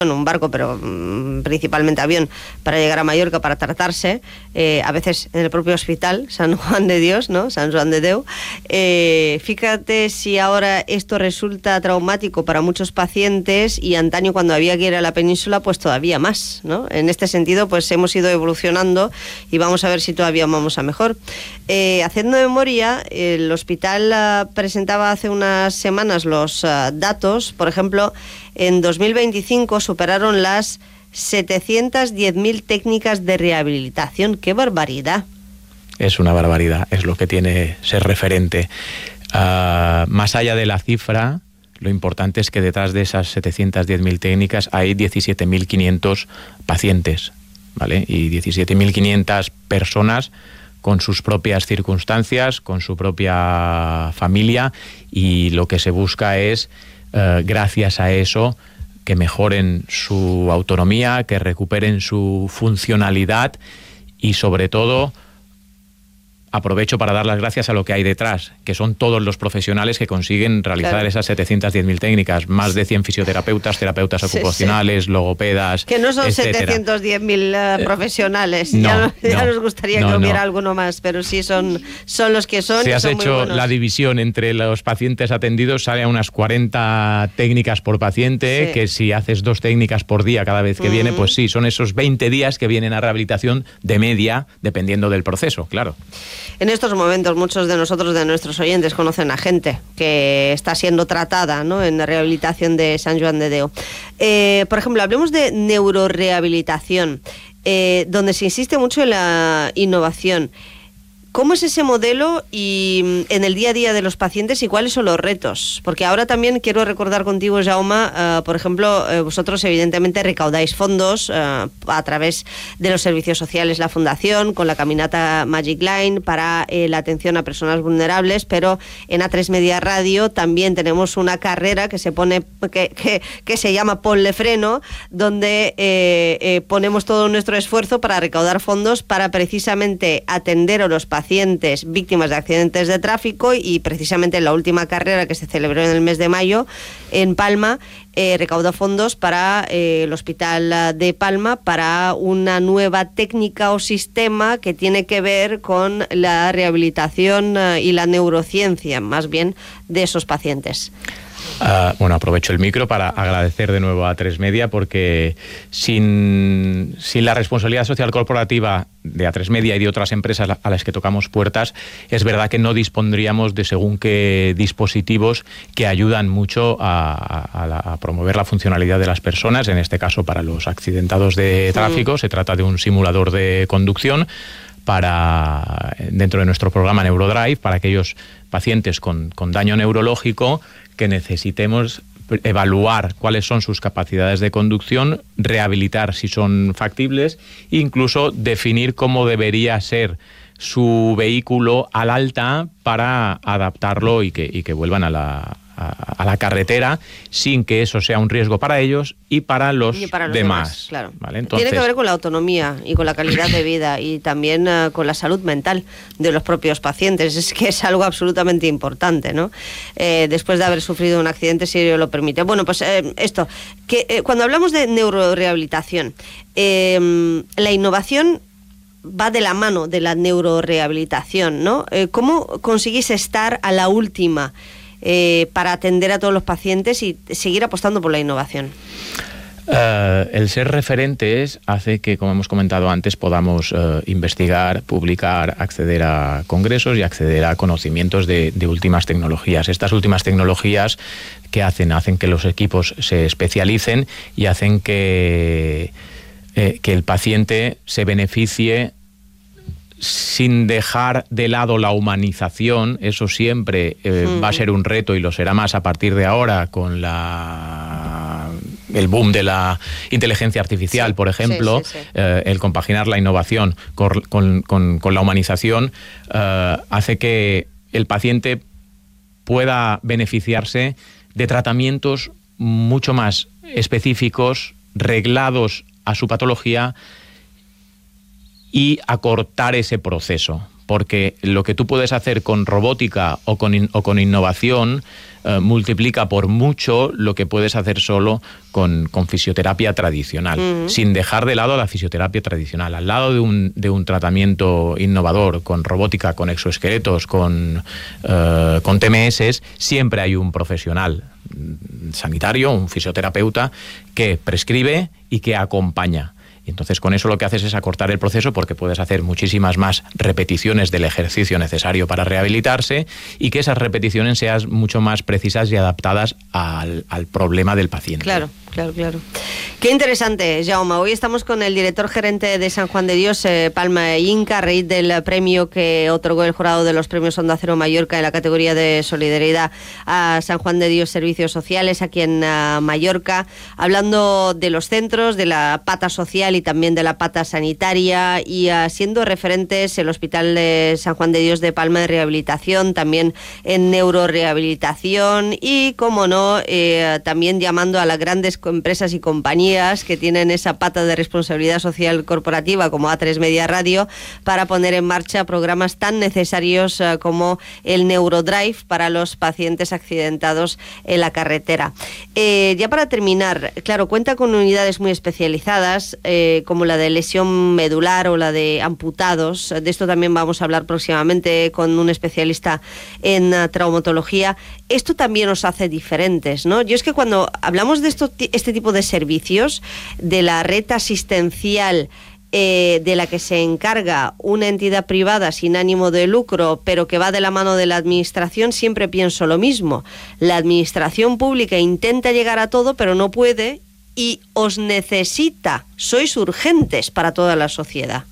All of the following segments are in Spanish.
en un barco, pero principalmente avión, para llegar a Mallorca para tratarse, a veces en el propio hospital, San Juan de Dios, ¿no? San Juan de Déu. Fíjate si ahora esto resulta traumático para muchos pacientes, y antaño, cuando había que ir a la península, pues todavía más, ¿no? En este sentido, pues hemos ido evolucionando y vamos a ver si todavía vamos a mejor. Haciendo memoria, el hospital presentaba hace unas semanas los datos. Por ejemplo, en 2025 superaron las 710.000 técnicas de rehabilitación. ¡Qué barbaridad! Es una barbaridad, es lo que tiene ser referente. Más allá de la cifra, lo importante es que detrás de esas 710.000 técnicas hay 17.500 pacientes, ¿vale? Y 17.500 personas con sus propias circunstancias, con su propia familia, y lo que se busca es, gracias a eso, que mejoren su autonomía, que recuperen su funcionalidad, y sobre todo aprovecho para dar las gracias a lo que hay detrás, que son todos los profesionales que consiguen realizar esas 710.000 técnicas, más de 100 fisioterapeutas, terapeutas ocupacionales, logopedas, que no son etcétera. 710.000 profesionales, No, ya nos gustaría que hubiera alguno más, pero sí son los que son. Si has son hecho la división entre los pacientes atendidos, sale a unas 40 técnicas por paciente, que si haces 2 técnicas por día cada vez que viene, pues sí, son esos 20 días que vienen a rehabilitación de media, dependiendo del proceso, claro. En estos momentos muchos de nosotros, de nuestros oyentes, conocen a gente que está siendo tratada, ¿no?, en la rehabilitación de Sant Joan de Déu. Por ejemplo, hablemos de neurorehabilitación, donde se insiste mucho en la innovación. ¿Cómo es ese modelo y en el día a día de los pacientes, y cuáles son los retos? Porque ahora también quiero recordar contigo, Jaume, por ejemplo, vosotros evidentemente recaudáis fondos a través de los servicios sociales, la Fundación, con la caminata Magic Line para la atención a personas vulnerables, pero en A3 Media Radio también tenemos una carrera que se pone que se llama Ponle Freno, donde ponemos todo nuestro esfuerzo para recaudar fondos para precisamente atender a los pacientes víctimas de accidentes de tráfico, y precisamente en la última carrera, que se celebró en el mes de mayo en Palma, recaudó fondos para el Hospital de Palma, para una nueva técnica o sistema que tiene que ver con la rehabilitación y la neurociencia, más bien, de esos pacientes. Bueno, aprovecho el micro para agradecer de nuevo a A3 Media, porque sin la responsabilidad social corporativa de A3 Media y de otras empresas a las que tocamos puertas, es verdad que no dispondríamos de según qué dispositivos que ayudan mucho a promover la funcionalidad de las personas. En este caso, para los accidentados de tráfico, se trata de un simulador de conducción dentro de nuestro programa NeuroDrive, para aquellos pacientes con daño neurológico que necesitemos evaluar cuáles son sus capacidades de conducción, rehabilitar si son factibles, e incluso definir cómo debería ser su vehículo al alta para adaptarlo y que vuelvan a la carretera sin que eso sea un riesgo para ellos y para los demás. Claro. ¿Vale? Entonces, tiene que ver con la autonomía y con la calidad de vida, y también con la salud mental de los propios pacientes. Es que es algo absolutamente importante, ¿no? Después de haber sufrido un accidente, si ello lo permite. Bueno, pues cuando hablamos de neurorehabilitación, la innovación va de la mano de la neurorehabilitación, ¿no? ¿Cómo conseguís estar a la última para atender a todos los pacientes y seguir apostando por la innovación? El ser referentes hace que, como hemos comentado antes, podamos investigar, publicar, acceder a congresos y acceder a conocimientos de últimas tecnologías. Estas últimas tecnologías, ¿qué hacen? Hacen que los equipos se especialicen y hacen que el paciente se beneficie sin dejar de lado la humanización. Eso siempre va a ser un reto, y lo será más a partir de ahora con el boom de la inteligencia artificial, por ejemplo. El compaginar la innovación con la humanización hace que el paciente pueda beneficiarse de tratamientos mucho más específicos, reglados a su patología, y acortar ese proceso. Porque lo que tú puedes hacer con robótica o con innovación multiplica por mucho lo que puedes hacer solo con fisioterapia tradicional, sin dejar de lado la fisioterapia tradicional. Al lado de un tratamiento innovador, con robótica, con exoesqueletos, con TMS, siempre hay un profesional sanitario, un fisioterapeuta, que prescribe y que acompaña. Y entonces con eso lo que haces es acortar el proceso, porque puedes hacer muchísimas más repeticiones del ejercicio necesario para rehabilitarse, y que esas repeticiones sean mucho más precisas y adaptadas al problema del paciente. Claro. Qué interesante, Jaume. Hoy estamos con el director gerente de San Juan de Dios, Palma Inca, a raíz del premio que otorgó el jurado de los premios Onda Cero Mallorca en la categoría de solidaridad a San Juan de Dios Servicios Sociales aquí en Mallorca, hablando de los centros, de la pata social y también de la pata sanitaria, y siendo referentes el Hospital de San Juan de Dios de Palma de rehabilitación, también en neurorehabilitación, y, como no, también llamando a las grandes empresas y compañías que tienen esa pata de responsabilidad social corporativa como A3 Media Radio, para poner en marcha programas tan necesarios como el Neurodrive para los pacientes accidentados en la carretera. Ya para terminar, claro, cuenta con unidades muy especializadas, como la de lesión medular o la de amputados. De esto también vamos a hablar próximamente con un especialista en traumatología. Esto también nos hace diferentes, ¿no? Yo es que cuando hablamos de este tipo de servicios, de la red asistencial de la que se encarga una entidad privada sin ánimo de lucro, pero que va de la mano de la administración, siempre pienso lo mismo. La administración pública intenta llegar a todo, pero no puede, y os necesita. Sois urgentes para toda la sociedad.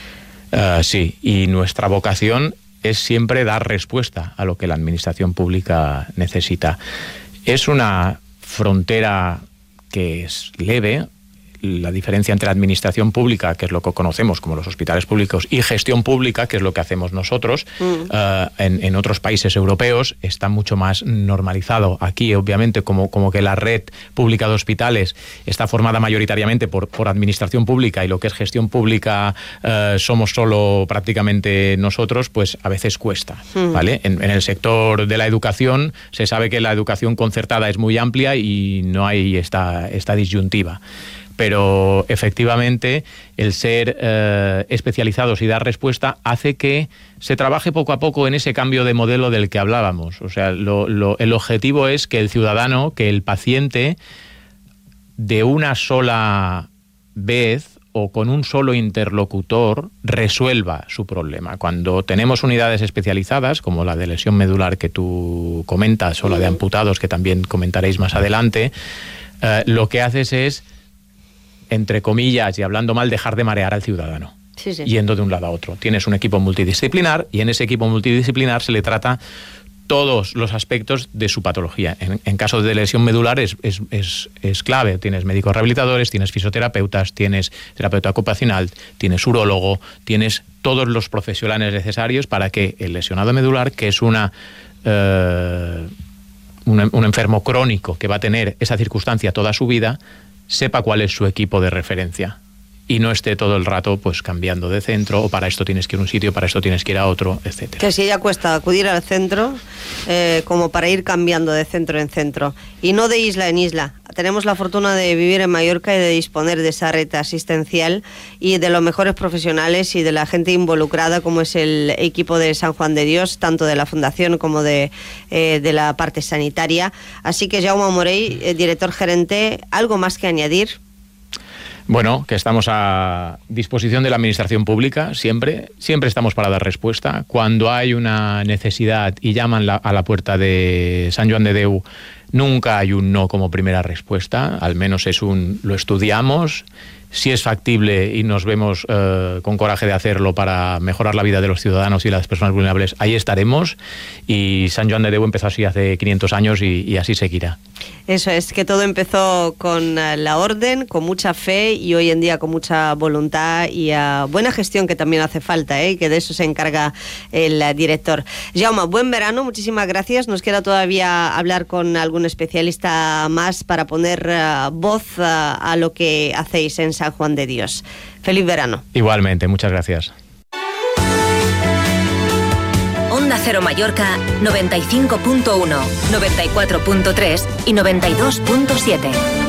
Sí, y nuestra vocación es siempre dar respuesta a lo que la administración pública necesita. Es una frontera que es leve. La diferencia entre la administración pública, que es lo que conocemos como los hospitales públicos, y gestión pública, que es lo que hacemos nosotros, en otros países europeos está mucho más normalizado. Aquí, obviamente, como que la red pública de hospitales está formada mayoritariamente por administración pública, y lo que es gestión pública somos solo prácticamente nosotros, pues a veces cuesta, ¿vale? En el sector de la educación se sabe que la educación concertada es muy amplia y no hay esta disyuntiva. Pero efectivamente el ser especializados y dar respuesta hace que se trabaje poco a poco en ese cambio de modelo del que hablábamos. O sea, el objetivo es que el ciudadano, que el paciente, de una sola vez o con un solo interlocutor, resuelva su problema. Cuando tenemos unidades especializadas, como la de lesión medular que tú comentas, o la de amputados, que también comentaréis más adelante, lo que haces es, entre comillas y hablando mal, dejar de marear al ciudadano, yendo de un lado a otro. Tienes un equipo multidisciplinar, y en ese equipo multidisciplinar se le trata todos los aspectos de su patología. En caso de lesión medular es clave. Tienes médicos rehabilitadores, tienes fisioterapeutas, tienes terapeuta ocupacional, tienes urólogo, tienes todos los profesionales necesarios para que el lesionado medular, que es un enfermo crónico que va a tener esa circunstancia toda su vida, sepa cuál es su equipo de referencia y no esté todo el rato pues cambiando de centro, o para esto tienes que ir a un sitio, para esto tienes que ir a otro, etcétera. Que si ya cuesta acudir al centro, como para ir cambiando de centro en centro, y no de isla en isla. Tenemos la fortuna de vivir en Mallorca y de disponer de esa red asistencial y de los mejores profesionales y de la gente involucrada, como es el equipo de San Juan de Dios, tanto de la Fundación como de la parte sanitaria. Así que, Jaume Morell, director gerente, ¿algo más que añadir? Bueno, que estamos a disposición de la administración pública, siempre estamos para dar respuesta. Cuando hay una necesidad y llaman a la puerta de Sant Joan de Déu, nunca hay un no como primera respuesta, al menos lo estudiamos. Si es factible y nos vemos con coraje de hacerlo para mejorar la vida de los ciudadanos y las personas vulnerables, ahí estaremos. Y Sant Joan de Déu empezó así hace 500 años y así seguirá. Eso es, que todo empezó con la orden, con mucha fe, y hoy en día con mucha voluntad y buena gestión, que también hace falta, y que de eso se encarga el director. Jaume, buen verano, muchísimas gracias. Nos queda todavía hablar con algún especialista más para poner voz a lo que hacéis en San Juan de Dios. Feliz verano. Igualmente, muchas gracias. Onda Onda Cero Mallorca 95.1, 94.3 y 92.7.